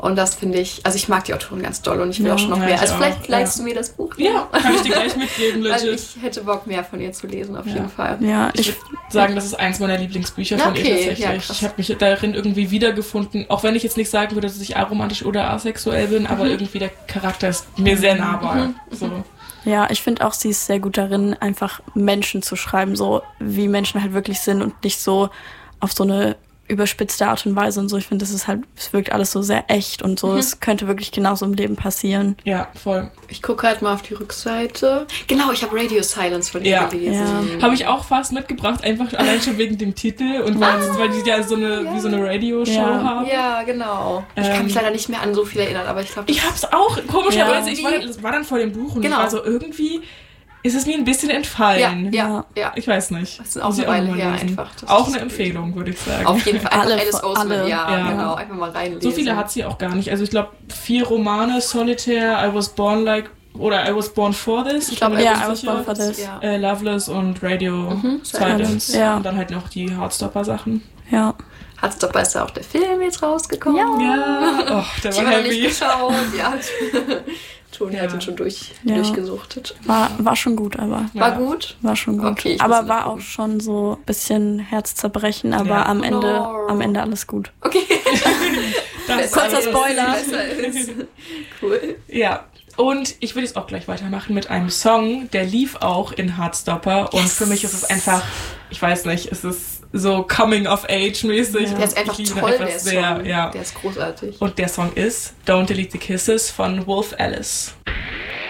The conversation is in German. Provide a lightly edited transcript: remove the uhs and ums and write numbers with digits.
Und das finde ich, also ich mag die Autorin ganz doll und ich will auch schon noch mehr. Also vielleicht leihst du mir das Buch. Ja, kann ich dir gleich mitgeben, legit. Also ich hätte Bock, mehr von ihr zu lesen, auf jeden Fall. Ja, ich würde sagen, das ist eins meiner Lieblingsbücher von ihr tatsächlich. Ja, ich habe mich darin irgendwie wiedergefunden, auch wenn ich jetzt nicht sagen würde, dass ich aromantisch oder asexuell bin, aber irgendwie der Charakter ist mir sehr nahbar. So. Ja, ich finde auch, sie ist sehr gut darin, einfach Menschen zu schreiben, so wie Menschen halt wirklich sind und nicht so auf so eine überspitzte Art und Weise und so. Ich finde, es wirkt alles so sehr echt und so. Es könnte wirklich genauso im Leben passieren. Ja, voll. Ich gucke halt mal auf die Rückseite. Genau, ich habe Radio Silence von ihr gelesen. Ja. Habe ich auch fast mitgebracht, einfach allein schon wegen dem Titel und weil die ja wie so eine Radio-Show haben. Ja, genau. Ich kann mich leider nicht mehr an so viel erinnern, aber ich glaube... Ich hab's auch, komischerweise. Ich war dann vor dem Buch und ich war so irgendwie... Ist es mir ein bisschen entfallen. Ja. Ich weiß nicht. Das ist auch eine Weile her einfach. Auch eine Empfehlung, würde ich sagen. Auf jeden Fall. Alle, Alice Oseman, genau. Einfach mal reinlesen. So viele hat sie auch gar nicht. Also ich glaube 4 Romane, Solitaire, I Was Born For This. Ich glaube, I Was Born For This. Loveless und Radio Silence. Ja. Und dann halt noch die Heartstopper-Sachen. Ja. Heartstopper ist ja auch der Film jetzt rausgekommen. Ja. Der war heavy. Nicht geschaut. Ja. Toni hat ihn schon durchgesuchtet. War schon gut, aber... War gut? War schon gut. Okay, aber war auch schon so ein bisschen Herzzerbrechen, aber am Ende alles gut. Okay. Kurzer Spoiler. Cool. Ja. Und ich würde jetzt auch gleich weitermachen mit einem Song, der lief auch in Heartstopper. Und für mich ist es einfach, ich weiß nicht, es ist so Coming-of-Age-mäßig. Ja. Der ist einfach toll, der Song. Der ist großartig. Und der Song ist Don't Delete the Kisses von Wolf Alice.